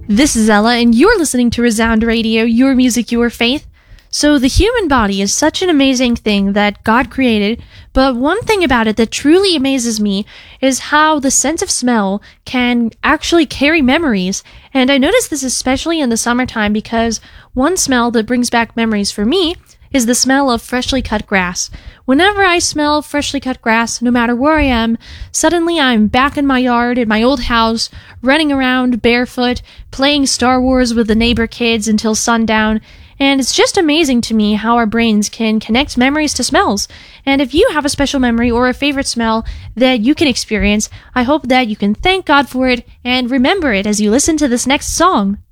This is Ella, and you're listening to Resound Radio, your music, your faith. So the human body is such an amazing thing that God created, but one thing about it that truly amazes me is how the sense of smell can actually carry memories. And I notice this especially in the summertime because one smell that brings back memories for me is the smell of freshly cut grass. Whenever I smell freshly cut grass, no matter where I am, suddenly I'm back in my yard, in my old house, running around barefoot, playing Star Wars with the neighbor kids until sundown. And it's just amazing to me how our brains can connect memories to smells. And if you have a special memory or a favorite smell that you can experience, I hope that you can thank God for it and remember it as you listen to this next song.